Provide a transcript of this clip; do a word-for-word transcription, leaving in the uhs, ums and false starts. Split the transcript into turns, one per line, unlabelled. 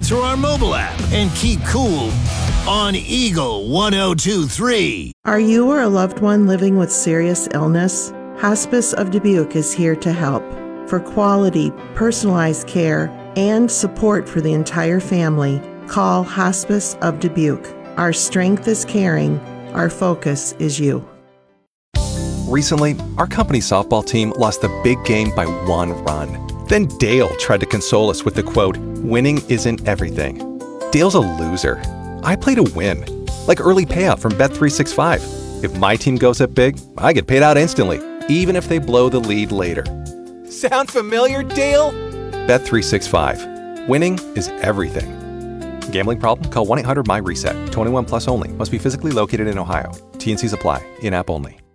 through our mobile app and keep cool on Eagle one oh two point three.
Are you or a loved one living with serious illness? Hospice of Dubuque is here to help. For quality, personalized care and support for the entire family, call Hospice of Dubuque. Our strength is caring. Our focus is you.
Recently, our company softball team lost the big game by one run. Then Dale tried to console us with the quote, "Winning isn't everything." Dale's a loser. I play to win, like early payout from Bet three sixty-five. If my team goes up big, I get paid out instantly, even if they blow the lead later. Sound familiar, Dale? Bet three sixty-five. Winning is everything. Gambling problem? Call one eight hundred M Y RESET. twenty-one plus only. Must be physically located in Ohio. T and Cs apply. In-app only.